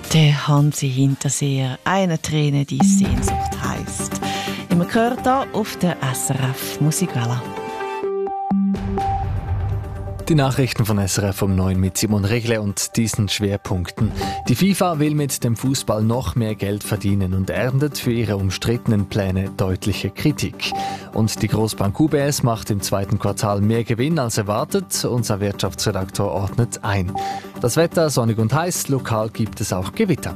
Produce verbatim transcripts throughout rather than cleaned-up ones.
Der Hansi Hinterseher, eine Träne, die Sehnsucht heisst. Immer gehört hier auf der S R F Musikwelle. Die Nachrichten von S R F um neun mit Simon Regle und diesen Schwerpunkten. Die FIFA will mit dem Fußball noch mehr Geld verdienen und erntet für ihre umstrittenen Pläne deutliche Kritik. Und die Großbank U B S macht im zweiten Quartal mehr Gewinn als erwartet. Unser Wirtschaftsredaktor ordnet ein. Das Wetter sonnig und heiß, lokal gibt es auch Gewitter.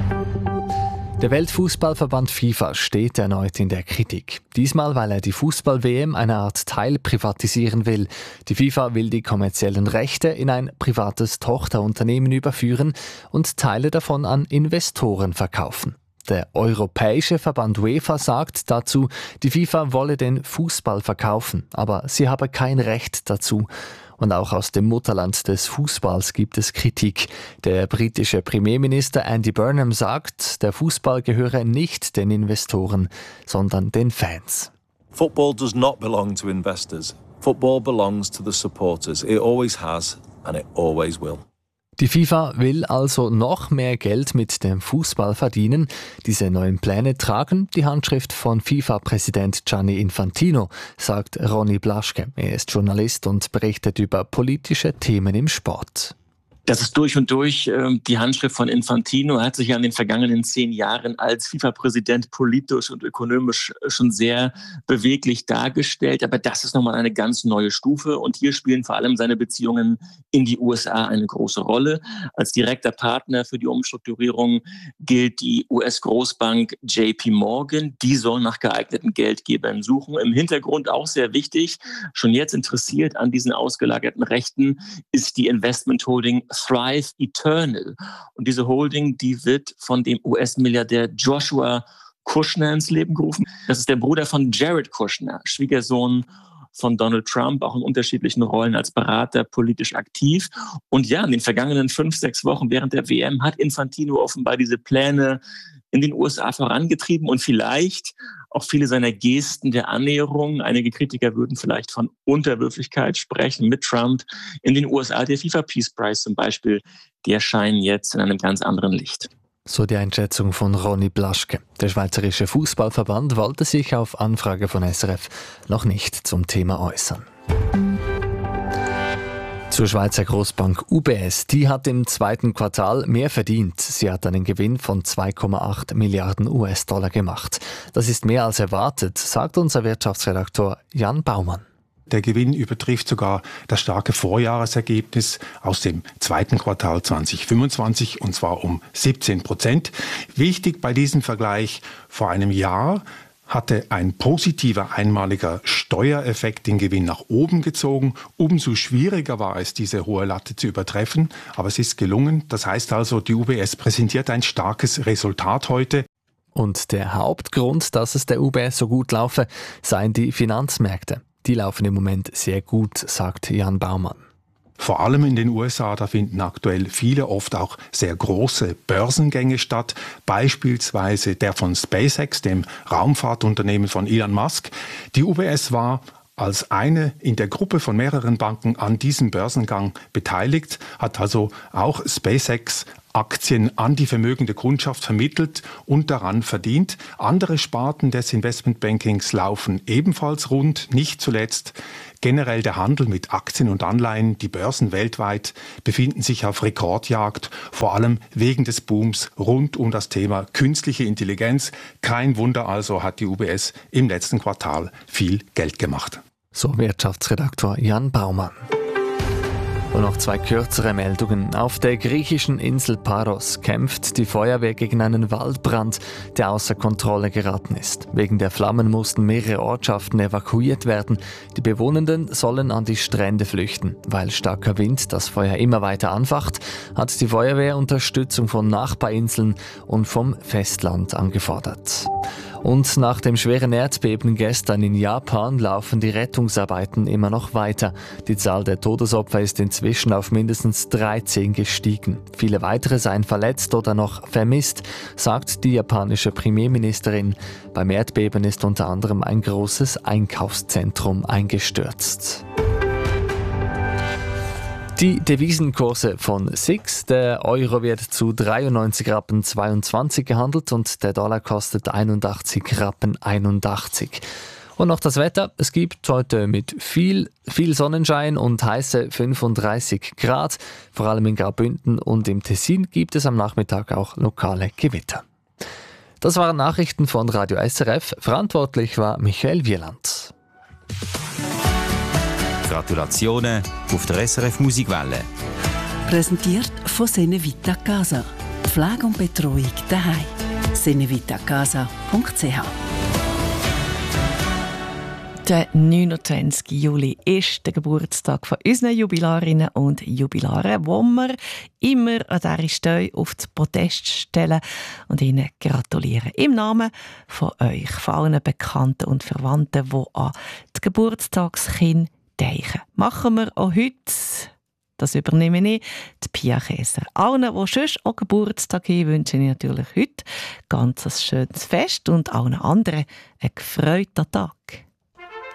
Der Weltfußballverband FIFA steht erneut in der Kritik. Diesmal, weil er die Fußball-W M eine Art Teil privatisieren will. Die FIFA will die kommerziellen Rechte in ein privates Tochterunternehmen überführen und Teile davon an Investoren verkaufen. Der europäische Verband UEFA sagt dazu, die FIFA wolle den Fußball verkaufen, aber sie habe kein Recht dazu. Und auch aus dem Mutterland des Fußballs gibt es Kritik. Der britische Premierminister Andy Burnham sagt, der Fußball gehöre nicht den Investoren, sondern den Fans. Football does not belong to investors. Football belongs to the supporters. It always has and it always will. Die FIFA will also noch mehr Geld mit dem Fußball verdienen. Diese neuen Pläne tragen die Handschrift von FIFA-Präsident Gianni Infantino, sagt Ronny Blaschke. Er ist Journalist und berichtet über politische Themen im Sport. Das ist durch und durch äh, die Handschrift von Infantino. Er hat sich ja in den vergangenen zehn Jahren als FIFA-Präsident politisch und ökonomisch schon sehr beweglich dargestellt. Aber das ist nochmal eine ganz neue Stufe. Und hier spielen vor allem seine Beziehungen in die U S A eine große Rolle. Als direkter Partner für die Umstrukturierung gilt die U S-Großbank J P Morgan. Die soll nach geeigneten Geldgebern suchen. Im Hintergrund auch sehr wichtig, schon jetzt interessiert an diesen ausgelagerten Rechten, ist die Investment-Holding Thrive Eternal. Und diese Holding, die wird von dem U S-Milliardär Joshua Kushner ins Leben gerufen. Das ist der Bruder von Jared Kushner, Schwiegersohn von Donald Trump, auch in unterschiedlichen Rollen als Berater politisch aktiv. Und ja, in den vergangenen fünf, sechs Wochen während der W M hat Infantino offenbar diese Pläne in den U S A vorangetrieben und vielleicht auch viele seiner Gesten der Annäherung. Einige Kritiker würden vielleicht von Unterwürfigkeit sprechen mit Trump in den U S A. Der FIFA Peace Prize zum Beispiel, die erscheinen jetzt in einem ganz anderen Licht. So die Einschätzung von Ronny Blaschke. Der Schweizerische Fußballverband wollte sich auf Anfrage von S R F noch nicht zum Thema äußern. Zur Schweizer Großbank U B S. Die hat im zweiten Quartal mehr verdient. Sie hat einen Gewinn von zwei Komma acht Milliarden U S-Dollar gemacht. Das ist mehr als erwartet, sagt unser Wirtschaftsredaktor Jan Baumann. Der Gewinn übertrifft sogar das starke Vorjahresergebnis aus dem zweiten Quartal zwanzig fünfundzwanzig, und zwar um siebzehn Prozent. Wichtig bei diesem Vergleich: vor einem Jahr hatte ein positiver einmaliger Steuereffekt den Gewinn nach oben gezogen. Umso schwieriger war es, diese hohe Latte zu übertreffen. Aber es ist gelungen. Das heißt also, die U B S präsentiert ein starkes Resultat heute. Und der Hauptgrund, dass es der U B S so gut laufe, seien die Finanzmärkte. Die laufen im Moment sehr gut, sagt Jan Baumann. Vor allem in den U S A, da finden aktuell viele, oft auch sehr große Börsengänge statt. Beispielsweise der von SpaceX, dem Raumfahrtunternehmen von Elon Musk. Die U B S war als eine in der Gruppe von mehreren Banken an diesem Börsengang beteiligt, hat also auch SpaceX Aktien an die vermögende Kundschaft vermittelt und daran verdient. Andere Sparten des Investmentbankings laufen ebenfalls rund, nicht zuletzt generell der Handel mit Aktien und Anleihen. Die Börsen weltweit befinden sich auf Rekordjagd, vor allem wegen des Booms rund um das Thema künstliche Intelligenz. Kein Wunder also, hat die U B S im letzten Quartal viel Geld gemacht. So Wirtschaftsredaktor Jan Baumann. Und noch zwei kürzere Meldungen. Auf der griechischen Insel Paros kämpft die Feuerwehr gegen einen Waldbrand, der außer Kontrolle geraten ist. Wegen der Flammen mussten mehrere Ortschaften evakuiert werden. Die Bewohnenden sollen an die Strände flüchten. Weil starker Wind das Feuer immer weiter anfacht, hat die Feuerwehr Unterstützung von Nachbarinseln und vom Festland angefordert. Und nach dem schweren Erdbeben gestern in Japan laufen die Rettungsarbeiten immer noch weiter. Die Zahl der Todesopfer ist inzwischen auf mindestens dreizehn gestiegen. Viele weitere seien verletzt oder noch vermisst, sagt die japanische Premierministerin. Beim Erdbeben ist unter anderem ein großes Einkaufszentrum eingestürzt. Die Devisenkurse von S I X. Der Euro wird zu dreiundneunzig Rappen zweiundzwanzig gehandelt und der Dollar kostet einundachtzig Rappen einundachtzig. Und noch das Wetter. Es gibt heute mit viel, viel Sonnenschein und heiße fünfunddreißig Grad. Vor allem in Graubünden und im Tessin gibt es am Nachmittag auch lokale Gewitter. Das waren Nachrichten von Radio S R F. Verantwortlich war Michael Wieland. Gratulationen auf der S R F Musikwelle. Präsentiert von Senevita Casa. Pflege und Betreuung daheim. senevitacasa punkt c h. Der neunundzwanzigsten Juli ist der Geburtstag von unseren Jubilarinnen und Jubilaren, wo wir immer an dieser Stelle auf das Podest stellen und ihnen gratulieren. Im Namen von euch, von allen Bekannten und Verwandten, die an die Geburtstagskinder denken. Machen wir auch heute, das übernehme ich, die Pia Käser. Allen, die sonst auch Geburtstag haben, wünsche ich natürlich heute ganz ein schönes Fest und allen anderen einen gefreuten Tag.